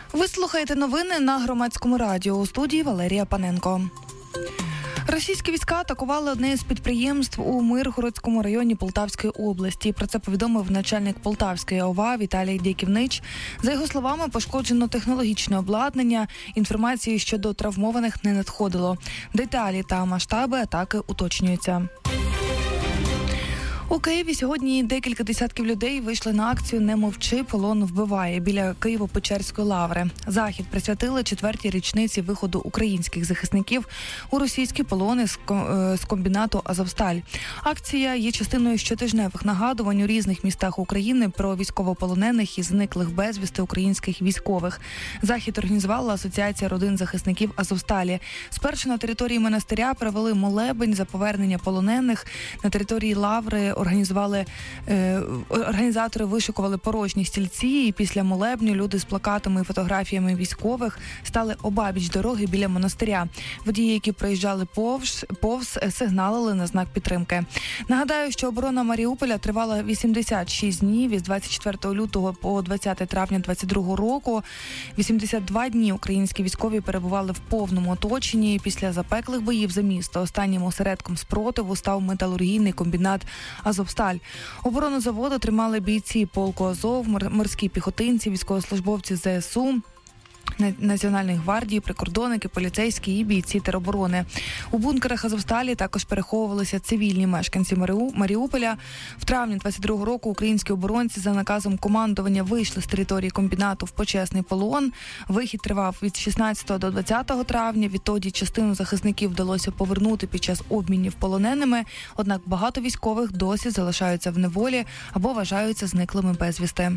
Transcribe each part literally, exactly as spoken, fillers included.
Ви слухаєте новини на Громадському радіо. У студії Валерія Паненко. Російські війська атакували одне з підприємств у Миргородському районі Полтавської області. Про це повідомив начальник Полтавської ОВА Віталій Дяківнич. За його словами, пошкоджено технологічне обладнання. Інформації щодо травмованих не надходило. Деталі та масштаби атаки уточнюються. У Києві сьогодні декілька десятків людей вийшли на акцію «Не мовчи, полон вбиває» біля Києво-Печерської лаври. Захід присвятили четвертій річниці виходу українських захисників у російські полони з комбінату «Азовсталь». Акція є частиною щотижневих нагадувань у різних містах України про військовополонених і зниклих безвісти українських військових. Захід організувала Асоціація родин захисників «Азовсталі». Спершу на території монастиря провели молебень за повернення полонених. На території лаври Організували е, організатори вишикували порожні стільці, і після молебню люди з плакатами і фотографіями військових стали обабіч дороги біля монастиря. Водії, які проїжджали повз, повз сигналили на знак підтримки. Нагадаю, що оборона Маріуполя тривала вісімдесят шість днів із двадцять четвертого лютого по двадцяте травня двадцять другого року. вісімдесят два дні українські військові перебували в повному оточенні. Після запеклих боїв за місто останнім осередком спротиву став металургійний комбінат «Азовсталь». Оборону заводу тримали бійці полку Азов, морські піхотинці, військовослужбовці ЗСУ, Національної гвардії, прикордонники, поліцейські і бійці тероборони. У бункерах «Азовсталі» також переховувалися цивільні мешканці Маріуполя. В травні двадцять другого року українські оборонці за наказом командування вийшли з території комбінату в почесний полон. Вихід тривав від шістнадцятого до двадцятого травня. Відтоді частину захисників вдалося повернути під час обмінів полоненими. Однак багато військових досі залишаються в неволі або вважаються зниклими безвісти.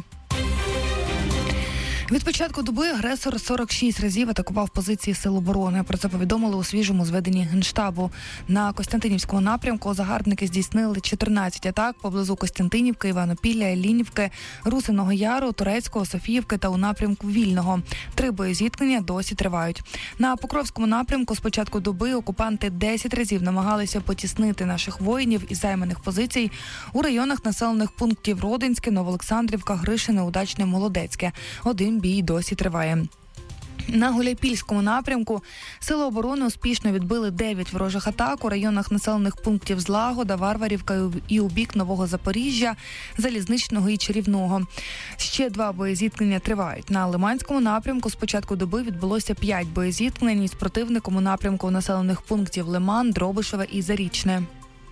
Від початку доби агресор сорок шість разів атакував позиції сил оборони. Про це повідомили у свіжому зведенні Генштабу. На Костянтинівському напрямку загарбники здійснили чотирнадцять атак поблизу Костянтинівки, Іванопілля, Іллінівки, Русиного Яру, Турецького, Софіївки та у напрямку Вільного. Три боєзіткнення досі тривають. На Покровському напрямку з початку доби окупанти десять разів намагалися потіснити наших воїнів із займаних позицій у районах населених пунктів Родинське, Новоолександрівка, Гришине, Удачне, Молодецьке. Один бій досі триває. На Гуляйпільському напрямку сили оборони успішно відбили дев'ять ворожих атак у районах населених пунктів Злагода, Варварівка і у бік Нового Запоріжжя, Залізничного і Чарівного. Ще два боєзіткнення тривають. На Лиманському напрямку з початку доби відбулося п'ять боєзіткнень із противником у напрямку населених пунктів Лиман, Дробишеве і Зарічне.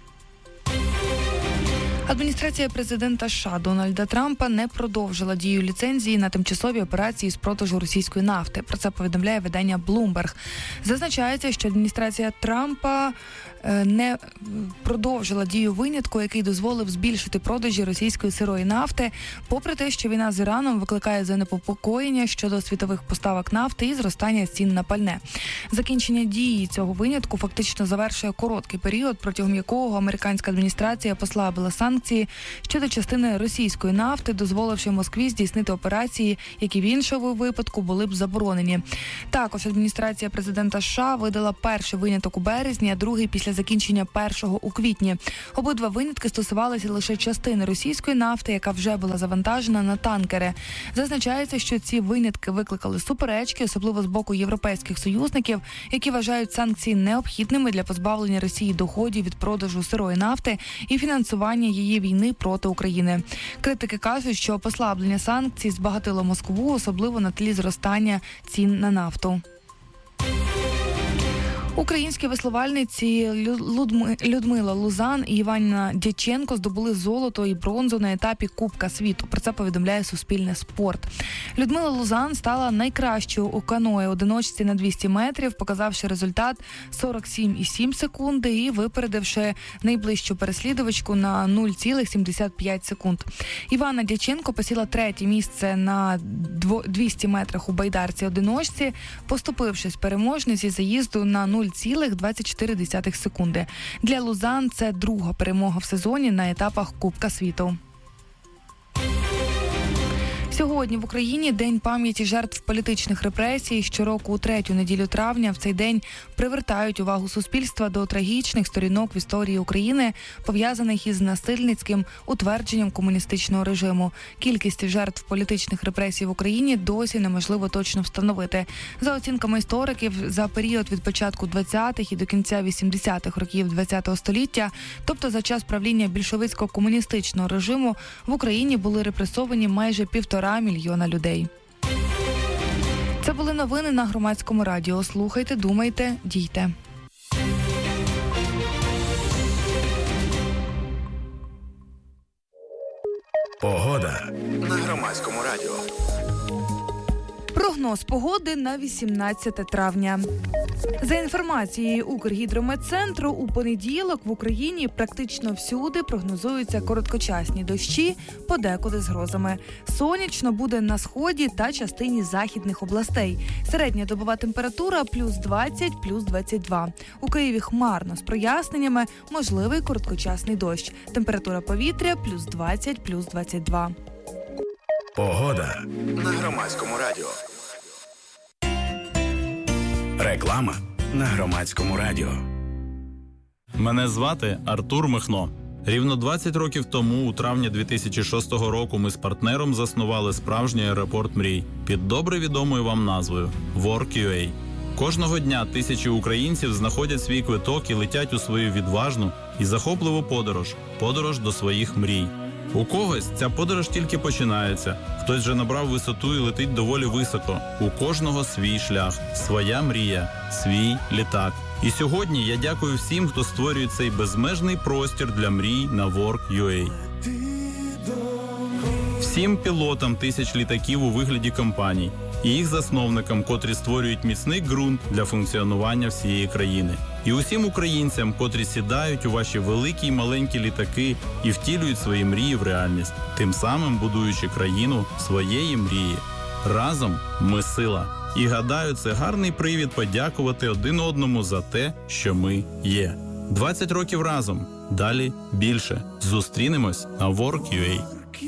Адміністрація президента США Дональда Трампа не продовжила дію ліцензії на тимчасові операції з продажу російської нафти. Про це повідомляє видання Bloomberg. Зазначається, що адміністрація Трампа не продовжила дію винятку, який дозволив збільшити продажі російської сирої нафти, попри те, що війна з Іраном викликає занепокоєння щодо світових поставок нафти і зростання цін на пальне. Закінчення дії цього винятку фактично завершує короткий період, протягом якого американська адміністрація послабила санкції щодо частини російської нафти, дозволивши Москві здійснити операції, які в іншому випадку були б заборонені. Також адміністрація президента США видала перший виняток у березні, а другий після закінчення першого у квітні. Обидва винятки стосувалися лише частини російської нафти, яка вже була завантажена на танкери. Зазначається, що ці винятки викликали суперечки, особливо з боку європейських союзників, які вважають санкції необхідними для позбавлення Росії доходів від продажу сирої нафти і фінансування її війни проти України. Критики кажуть, що послаблення санкцій збагатило Москву, особливо на тлі зростання цін на нафту. Українські веслувальниці Людмила Лузан і Іванна Дяченко здобули золото і бронзу на етапі Кубка світу. Про це повідомляє Суспільне спорт. Людмила Лузан стала найкращою у каное одиночці на двісті метрів, показавши результат сорок сім цілих сім секунди і випередивши найближчу переслідувачку на нуль цілих сімдесят п'ять секунд. Іванна Дяченко посіла третє місце на двісті метрах у байдарці одиночці, поступившись переможниці заїзду на нуль цілих двадцять чотири секунди. Для Лузан це друга перемога в сезоні на етапах Кубка світу. Сьогодні Сьогодні в Україні День пам'яті жертв політичних репресій. Щороку у третю неділю травня в цей день привертають увагу суспільства до трагічних сторінок в історії України, пов'язаних із насильницьким утвердженням комуністичного режиму. Кількість жертв політичних репресій в Україні досі неможливо точно встановити. За оцінками істориків, за період від початку двадцятих і до кінця вісімдесятих років ХХ століття, тобто за час правління більшовицько-комуністичного режиму, в Україні були репресовані майже півтора мільйона людей. Це були новини на Громадському радіо. Слухайте, думайте, дійте. Погода на Громадському радіо. Прогноз погоди на вісімнадцяте травня. За інформацією Укргідрометцентру, у понеділок в Україні практично всюди прогнозуються короткочасні дощі, подекуди з грозами. Сонячно буде на сході та частині західних областей. Середня добова температура плюс двадцять, плюс двадцять два. У Києві хмарно з проясненнями, можливий короткочасний дощ. Температура повітря плюс двадцять, плюс двадцять два. Погода на Громадському радіо. Реклама на Громадському радіо. Мене звати Артур Михно. Рівно двадцять років тому, у травні дві тисячі шостого року, ми з партнером заснували справжній аеропорт мрій під добре відомою вам назвою WorkUA. Кожного дня тисячі українців знаходять свій квиток і летять у свою відважну і захопливу подорож – подорож до своїх мрій. У когось ця подорож тільки починається, хтось вже набрав висоту і летить доволі високо. У кожного свій шлях, своя мрія, свій літак. І сьогодні я дякую всім, хто створює цей безмежний простір для мрій на WorkUA. Всім пілотам тисяч літаків у вигляді компаній і їх засновникам, котрі створюють міцний ґрунт для функціонування всієї країни. І усім українцям, котрі сідають у ваші великі й маленькі літаки і втілюють свої мрії в реальність, тим самим будуючи країну своєї мрії. Разом ми сила. І гадаю, це гарний привід подякувати один одному за те, що ми є. двадцять років разом. Далі більше. Зустрінемось на WorkUA.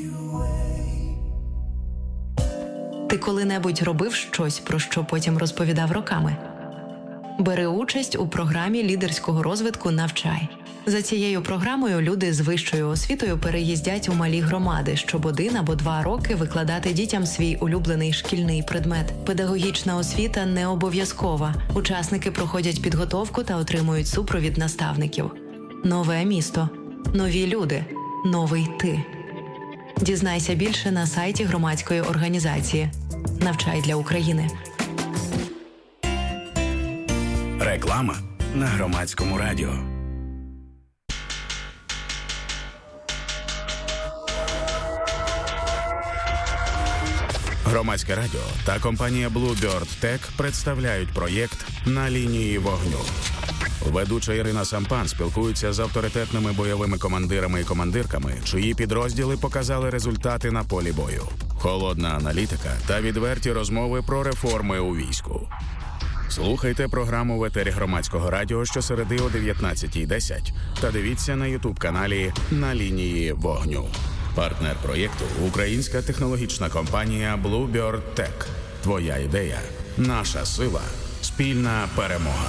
Ти коли-небудь робив щось, про що потім розповідав роками? Бери участь у програмі лідерського розвитку «Навчай». За цією програмою люди з вищою освітою переїздять у малі громади, щоб один або два роки викладати дітям свій улюблений шкільний предмет. Педагогічна освіта не обов'язкова. Учасники проходять підготовку та отримують супровід наставників. Нове місто. Нові люди. Новий ти. Дізнайся більше на сайті громадської організації «Навчай для України». Реклама на Громадському радіо. Громадське радіо та компанія Bluebird Tech представляють проєкт «На лінії вогню». Ведуча Ірина Сампан спілкується з авторитетними бойовими командирами і командирками, чиї підрозділи показали результати на полі бою. Холодна аналітика та відверті розмови про реформи у війську. Слухайте програму в етері Громадського радіо щосереди о дев'ятнадцятій десять та дивіться на ютуб-каналі «На лінії вогню». Партнер проєкту – українська технологічна компанія Bluebird Tech. Твоя ідея – наша сила. Спільна перемога.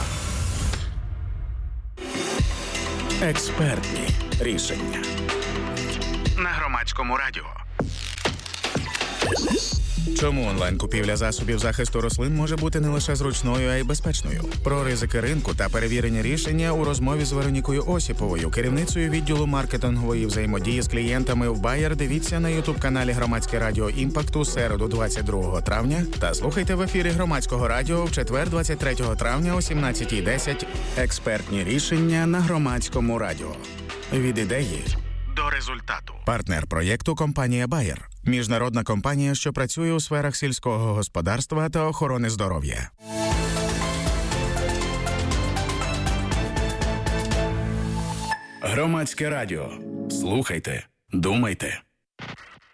Експертні рішення. На Громадському радіо. Чому онлайн-купівля засобів захисту рослин може бути не лише зручною, а й безпечною? Про ризики ринку та перевірені рішення у розмові з Веронікою Осіповою, керівницею відділу маркетингової взаємодії з клієнтами в Bayer. Дивіться на ютуб-каналі Громадське радіо Імпакту середу двадцять другого травня та слухайте в ефірі Громадського радіо в четвер двадцять третього травня о сімнадцятій десять. Експертні рішення на Громадському радіо. Від ідеї до результату. Партнер проєкту – компанія Bayer. Міжнародна компанія, що працює у сферах сільського господарства та охорони здоров'я. Громадське радіо. Слухайте, думайте.